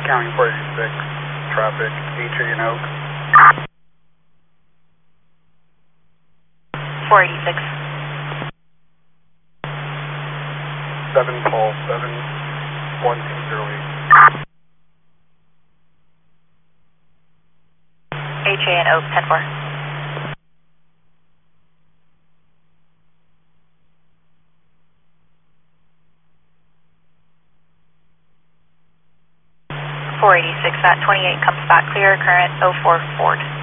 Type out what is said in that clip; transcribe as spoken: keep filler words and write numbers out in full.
County four eighty-six, traffic, H A and Oak. four eighty-six. seven Paul, seven one two zero eight. H A and Oak, ten four. four eighty-six at twenty-eight comes back clear, current oh four Ford.